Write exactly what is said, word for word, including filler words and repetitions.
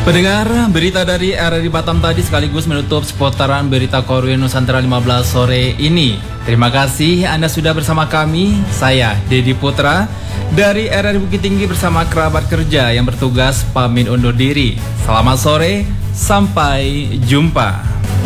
Pendengar, berita dari R R I Batam tadi sekaligus menutup seputaran berita Korwil Nusantara lima belas sore ini. Terima kasih Anda sudah bersama kami. Saya Dedi Putra dari R R I Bukit Tinggi bersama kerabat kerja yang bertugas pamit undur diri. Selamat sore, sampai jumpa.